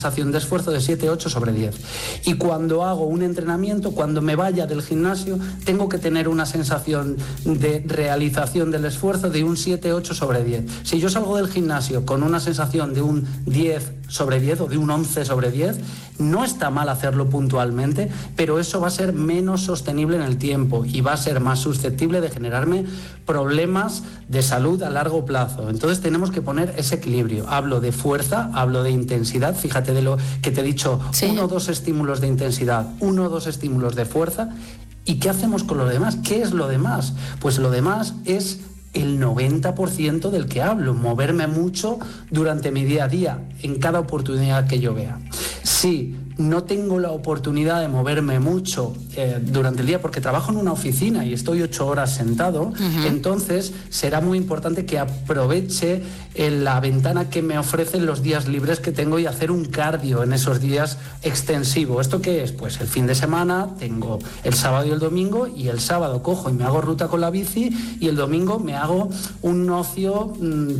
sensación de esfuerzo de 7-8 sobre 10. Y cuando hago un entrenamiento, cuando me vaya del gimnasio, tengo que tener una sensación de realización del esfuerzo de un 7-8 sobre 10. Si yo salgo del gimnasio con una sensación de un 10 sobre 10 o de un 11 sobre 10, no está mal hacerlo puntualmente, pero eso va a ser menos sostenible en el tiempo y va a ser más susceptible de generarme problemas de salud a largo plazo. Entonces tenemos que poner ese equilibrio. Hablo de fuerza, hablo de intensidad, fíjate de lo que te he dicho, sí. 1 o 2 estímulos de intensidad, 1 o 2 estímulos de fuerza. ¿Y qué hacemos con lo demás? ¿Qué es lo demás? Pues lo demás es el 90% del que hablo, moverme mucho durante mi día a día, en cada oportunidad que yo vea. Sí, no tengo la oportunidad de moverme mucho durante el día porque trabajo en una oficina y estoy 8 horas sentado, entonces será muy importante que aproveche la ventana que me ofrecen los días libres que tengo y hacer un cardio en esos días extensivo. ¿Esto qué es? Pues el fin de semana tengo el sábado y el domingo, y el sábado cojo y me hago ruta con la bici, y el domingo me hago un ocio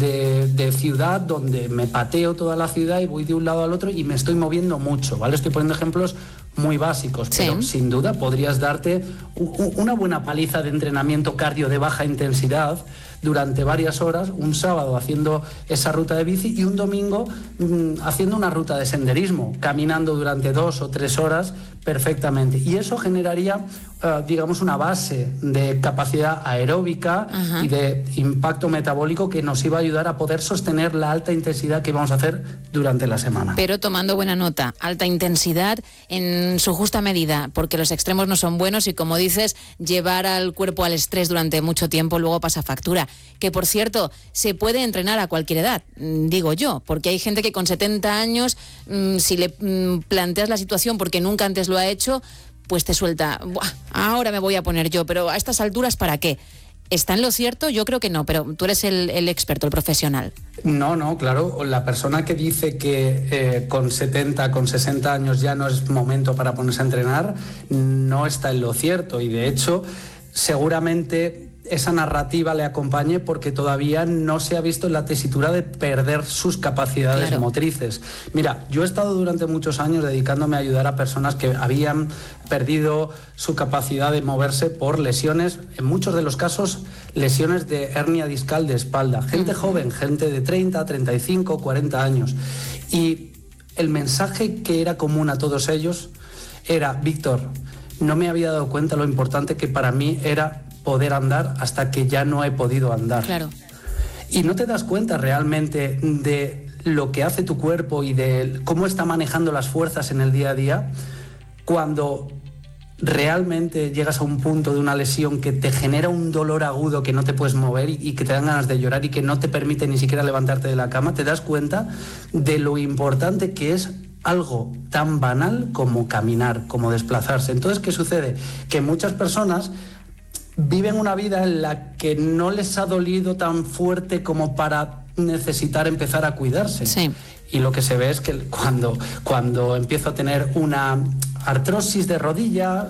de ciudad donde me pateo toda la ciudad y voy de un lado al otro y me estoy moviendo mucho, ¿vale? Estoy poniendo ejemplos muy básicos, pero sin duda podrías darte una buena paliza de entrenamiento cardio de baja intensidad durante varias horas, un sábado haciendo esa ruta de bici y un domingo haciendo una ruta de senderismo, caminando durante 2 o 3 horas perfectamente. Y eso generaría, digamos, una base de capacidad aeróbica y de impacto metabólico que nos iba a ayudar a poder sostener la alta intensidad que vamos a hacer durante la semana. Pero tomando buena nota, alta intensidad en su justa medida, porque los extremos no son buenos y, como dices, llevar al cuerpo al estrés durante mucho tiempo luego pasa factura. Que, por cierto, se puede entrenar a cualquier edad, digo yo, porque hay gente que con 70 años, si le planteas la situación porque nunca antes lo ha hecho, pues te suelta, ahora me voy a poner yo, pero a estas alturas, ¿para qué? ¿Está en lo cierto? Yo creo que no, pero tú eres el experto, el profesional. No, claro, la persona que dice que con 70, con 60 años ya no es momento para ponerse a entrenar, no está en lo cierto, y de hecho, seguramente esa narrativa le acompañe porque todavía no se ha visto en la tesitura de perder sus capacidades motrices. Mira, yo he estado durante muchos años dedicándome a ayudar a personas que habían perdido su capacidad de moverse por lesiones, en muchos de los casos lesiones de hernia discal de espalda. Gente joven, gente de 30, 35, 40 años. Y el mensaje que era común a todos ellos era: Víctor, no me había dado cuenta lo importante que para mí era poder andar hasta que ya no he podido andar. Claro. Y no te das cuenta realmente de lo que hace tu cuerpo y de cómo está manejando las fuerzas en el día a día cuando realmente llegas a un punto de una lesión que te genera un dolor agudo que no te puedes mover y que te dan ganas de llorar y que no te permite ni siquiera levantarte de la cama. Te das cuenta de lo importante que es algo tan banal como caminar, como desplazarse. Entonces, ¿qué sucede? Que muchas personas viven una vida en la que no les ha dolido tan fuerte como para necesitar empezar a cuidarse. Sí. Y lo que se ve es que cuando empiezo a tener una artrosis de rodilla,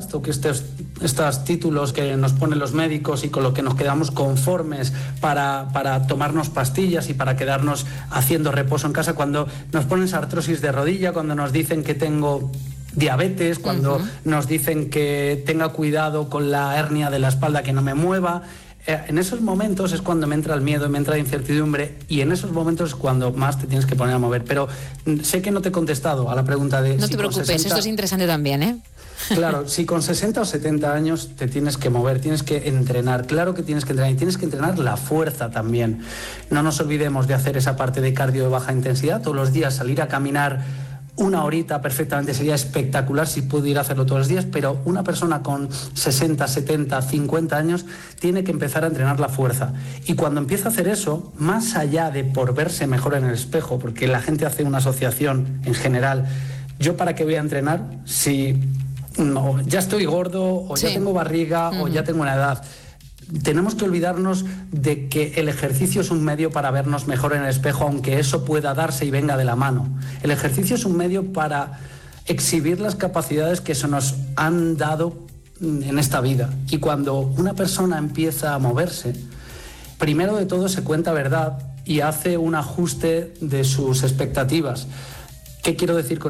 estos títulos que nos ponen los médicos y con lo que nos quedamos conformes para tomarnos pastillas y para quedarnos haciendo reposo en casa, cuando nos ponen esa artrosis de rodilla, cuando nos dicen que tengo diabetes, cuando nos dicen que tenga cuidado con la hernia de la espalda, que no me mueva. En esos momentos es cuando me entra el miedo, me entra la incertidumbre, y en esos momentos es cuando más te tienes que poner a mover. Pero sé que no te he contestado a la pregunta de... No te preocupes, 60... esto es interesante también, ¿eh? Claro, si con 60 o 70 años te tienes que mover, tienes que entrenar, claro que tienes que entrenar, y tienes que entrenar la fuerza también. No nos olvidemos de hacer esa parte de cardio de baja intensidad, todos los días salir a caminar 1 horita perfectamente, sería espectacular si pudiera hacerlo todos los días, pero una persona con 60, 70, 50 años tiene que empezar a entrenar la fuerza. Y cuando empieza a hacer eso, más allá de por verse mejor en el espejo, porque la gente hace una asociación en general, ¿yo para qué voy a entrenar si no, ya estoy gordo o ya tengo barriga o ya tengo una edad? Tenemos que olvidarnos de que el ejercicio es un medio para vernos mejor en el espejo, aunque eso pueda darse y venga de la mano. El ejercicio es un medio para exhibir las capacidades que se nos han dado en esta vida. Y cuando una persona empieza a moverse, primero de todo se cuenta verdad y hace un ajuste de sus expectativas. ¿Qué quiero decir con